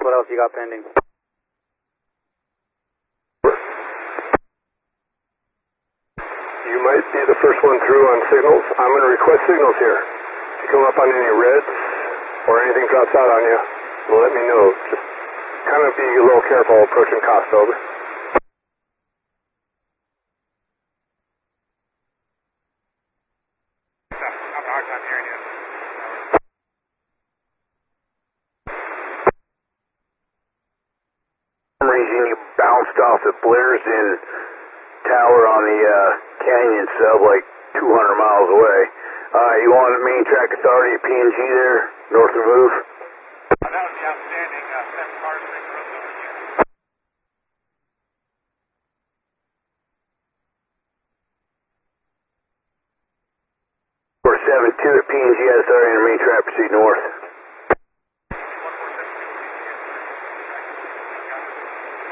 What else you got pending? You might be the first one through on signals. I'm going to request signals here. If you come up on any reds or anything drops out on you, let me know. Just kind of be a little careful approaching Costa, over. For some reason you bounced off the Blairsden tower on the canyon sub like 200 miles away. You on the main track authority, PNG there, north of Move?